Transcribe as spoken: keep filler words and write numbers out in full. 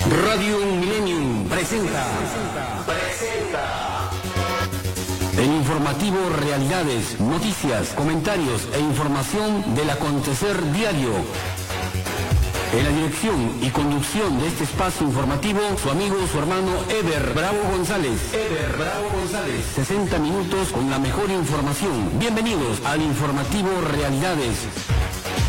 Radio Millennium presenta, presenta el informativo Realidades, noticias, comentarios e información del acontecer diario. En la dirección y conducción de este espacio informativo, su amigo, su hermano Ever Bravo González. Ever Bravo González. sesenta minutos con la mejor información. Bienvenidos al informativo Realidades.